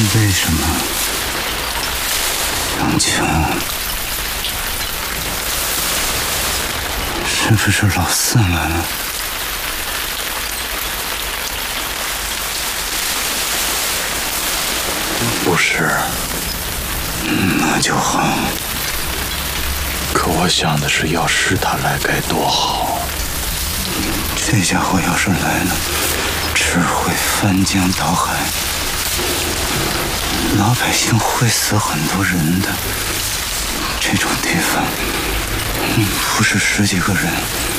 为什么杨秋？是不是老四来了？ 不是。 那就好。 可我想的是，要是他来该多好。 这家伙要是来了，只会翻江倒海，老百姓会死很多人的。这种地方，不是10几个人